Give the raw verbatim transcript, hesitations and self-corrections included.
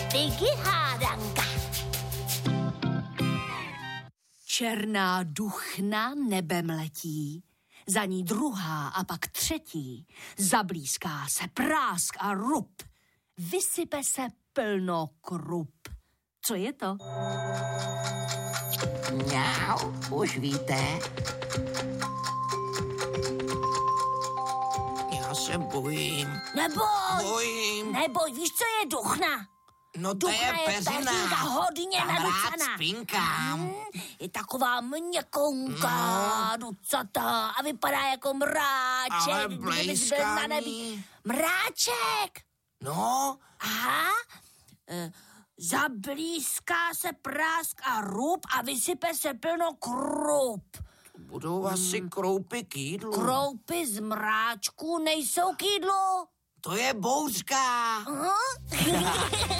Figy hádanka. Černá duchna nebem letí, za ní druhá a pak třetí. Zablízká se prásk a rup, vysype se plno krup. Co je to? Mňau, už víte? Já se bojím. Neboj, Bojím. neboj, víš, co je duchna? No to Duchna je je peřina. peřinka hodně Tam rád naducaná. spinkám. Hmm, je taková měkonká, no. ducatá a vypadá jako mráček. Ale kdybys byl na blejskaný. nebi. Mráček! No, Aha, e, zablízká se prásk a rup a vysype se plno krup. budou asi kroupy k jídlu. Kroupy z mráčku nejsou k jídlu. To je bouřka. Aha.